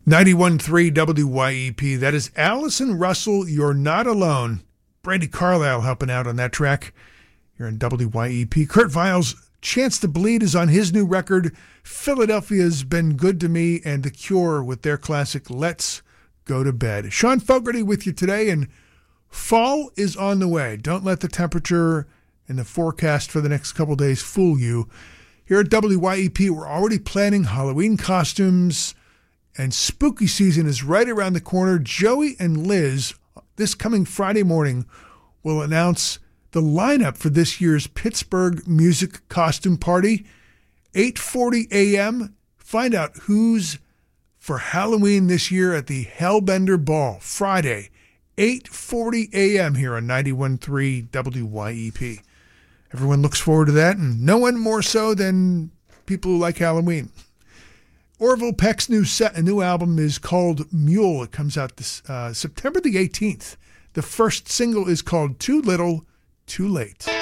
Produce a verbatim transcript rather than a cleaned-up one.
ninety-one point three W Y E P. That is Allison Russell, You're Not Alone. Brandi Carlile helping out on that track here on W Y E P. Kurt Vile's Chance to Bleed is on his new record, Philadelphia's Been Good to Me, and The Cure with their classic Let's Go to Bed. Sean Fogarty with you today, and fall is on the way. Don't let the temperature and the forecast for the next couple days fool you. Here at W Y E P, we're already planning Halloween costumes, and spooky season is right around the corner. Joey and Liz, this coming Friday morning, will announce the lineup for this year's Pittsburgh Music Costume Party. eight forty a.m. Find out who's for Halloween this year at the Hellbender Ball, Friday, eight forty a.m. here on ninety-one point three W Y E P. Everyone looks forward to that, and no one more so than people who like Halloween. Orville Peck's new set, a new album is called Mule. It comes out this uh, September the eighteenth. The first single is called Too Little, Too Late.